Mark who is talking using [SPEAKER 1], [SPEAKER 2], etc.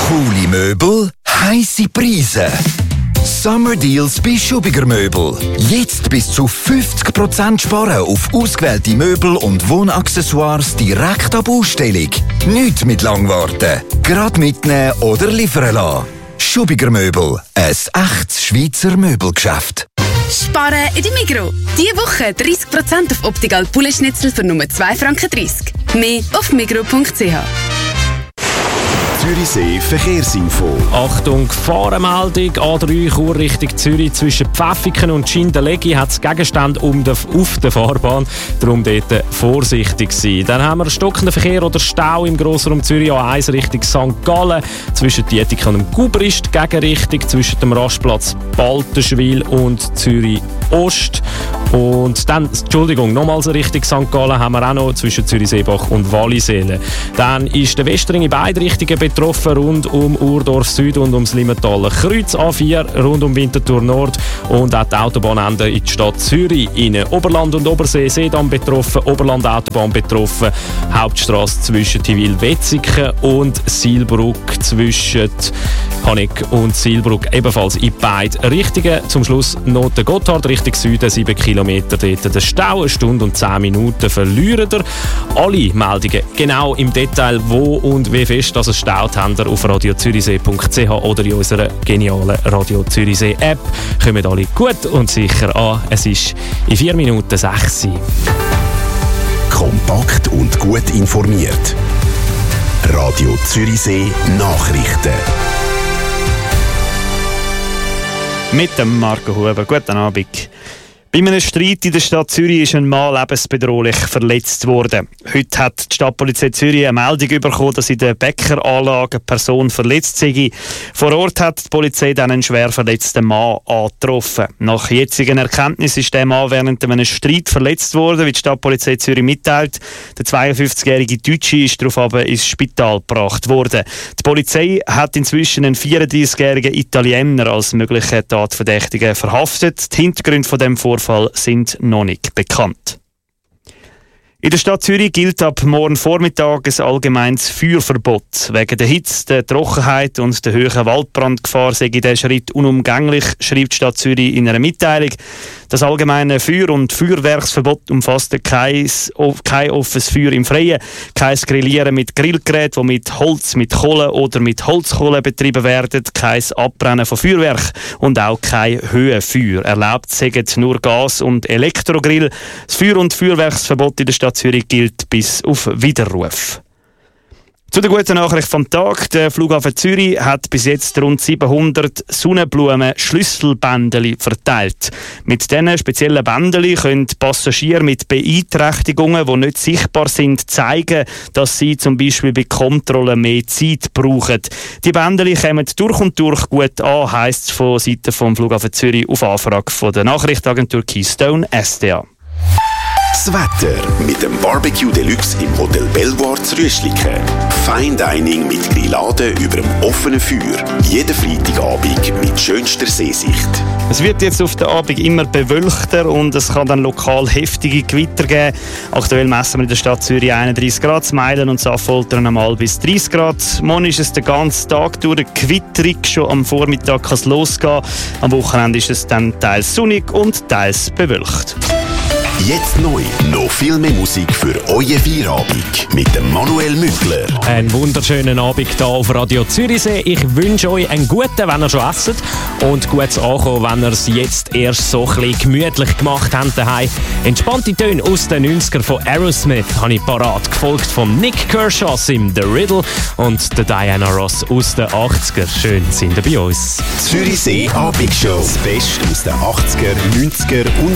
[SPEAKER 1] Coole Möbel, heisse Preise. Summer Deals bei Schubiger Möbel. Jetzt bis zu 50% sparen auf ausgewählte Möbel und Wohnaccessoires direkt ab Ausstellung. Nicht mit Langwarten. Gerade mitnehmen oder liefern lassen. Schubiger Möbel. Ein echtes Schweizer Möbelgeschäft.
[SPEAKER 2] Sparen in der Migros. Diese Woche 30% auf Optical Pouletschnitzel für nur 2,30 Franken. Mehr auf migros.ch.
[SPEAKER 3] Zürichsee Verkehrsinfo.
[SPEAKER 4] Achtung, Gefahrenmeldung. A3 Chur Richtung Zürich zwischen Pfäffiken und Schindelegi hat es Gegenstände auf der Fahrbahn. Darum dort vorsichtig sein. Dann haben wir stockenden Verkehr oder Stau im Grossraum Zürich A1 Richtung St. Gallen. Zwischen Dietiken und Gubrist Gegenrichtung. Zwischen dem Rastplatz Baltenschwil und Zürich Ost. Und dann, nochmals Richtung St. Gallen haben wir auch noch zwischen Zürich-Seebach und Wallisellen. Dann ist der Westring in beide Richtungen betroffen, rund um Urdorf Süd und ums Limmetaler Kreuz. A4 rund um Winterthur Nord und auch die Autobahnende in die Stadt Zürich rein. Oberland und Obersee, Seedam betroffen, Oberland Autobahn betroffen, Hauptstrasse zwischen Tiwil-Wetzikon und Sihlbrugg, zwischen Haneck und Sihlbrugg ebenfalls in beide Richtungen. Zum Schluss noch der Gotthard Richtung Süden, 7 Kilometer dort der Stau, 1 Stunde und 10 Minuten verlieren ihr. Alle Meldungen genau im Detail, wo und wie fest das es staut, habt ihr auf radiozürichsee.ch oder in unserer genialen Radio Zürichsee App. Kommen alle gut und sicher an. Es ist in 4 Minuten 6.
[SPEAKER 3] Kompakt und gut informiert. Radio Zürichsee Nachrichten.
[SPEAKER 5] Mit dem Marco Huber. Guten Abend. Bei einem Streit in der Stadt Zürich ist ein Mann lebensbedrohlich verletzt worden. Heute hat die Stadtpolizei Zürich eine Meldung bekommen, dass in der Bäckeranlage eine Person verletzt sei. Vor Ort hat die Polizei dann einen schwer verletzten Mann angetroffen. Nach jetzigen Erkenntnissen ist der Mann während einem Streit verletzt worden, wie die Stadtpolizei Zürich mitteilt. Der 52-jährige Deutsche ist daraufhin ins Spital gebracht worden. Die Polizei hat inzwischen einen 34-jährigen Italiener als möglichen Tatverdächtigen verhaftet. Die Hintergründe von dem Vorfall sind noch nicht bekannt. In der Stadt Zürich gilt ab morgen Vormittag ein allgemeines Feuerverbot. Wegen der Hitze, der Trockenheit und der hohen Waldbrandgefahr sei dieser Schritt unumgänglich, schreibt die Stadt Zürich in einer Mitteilung. Das allgemeine Feuer- und Feuerwerksverbot umfasst kein offenes Feuer im Freien, kein Grillieren mit Grillgeräten, die mit Holz, mit Kohle oder mit Holzkohle betrieben werden, kein Abbrennen von Feuerwerk und auch kein Höhenfeuer. Erlaubt sind nur Gas- und Elektrogrill. Das Feuer- und Feuerwerksverbot in der Stadt Zürich gilt bis auf Widerruf. Zu der guten Nachricht vom Tag. Der Flughafen Zürich hat bis jetzt rund 700 Sonnenblumen-Schlüsselbändeli verteilt. Mit diesen speziellen Bändeli können Passagiere mit Beeinträchtigungen, die nicht sichtbar sind, zeigen, dass sie zum Beispiel bei Kontrollen mehr Zeit brauchen. Die Bändeli kommen durch und durch gut an, heisst es von Seiten vom Flughafen Zürich auf Anfrage von der Nachrichtenagentur Keystone SDA.
[SPEAKER 3] Das Wetter mit dem Barbecue Deluxe im Hotel Belvoir zu Rüschliken. Fine Dining mit Grilladen über dem offenen Feuer. Jeden Freitagabend mit schönster Seesicht.
[SPEAKER 5] Es wird jetzt auf den Abend immer bewölkter und es kann dann lokal heftige Gewitter geben. Aktuell messen wir in der Stadt Zürich 31 Grad, Meilen und Saffoltern einmal bis 30 Grad. Morgen ist es den ganzen Tag durch gewitterig, schon am Vormittag kann es losgehen. Am Wochenende ist es dann teils sonnig und teils bewölkt.
[SPEAKER 3] Jetzt neu, noch viel mehr Musik für euren Feierabend mit dem Manuel Mückler.
[SPEAKER 4] Einen wunderschönen Abend hier auf Radio Zürichsee. Ich wünsche euch einen guten, wenn ihr schon esst, und gutes Ankommen, wenn ihr es jetzt erst so ein bisschen gemütlich gemacht habt daheim. Entspannte Töne aus den 90ern von Aerosmith habe ich parat, gefolgt von Nick Kershaw im The Riddle und der Diana Ross aus den 80er. Schön sind ihr bei uns.
[SPEAKER 3] Zürichsee Abendshow. Das Beste aus den 80er, 90er und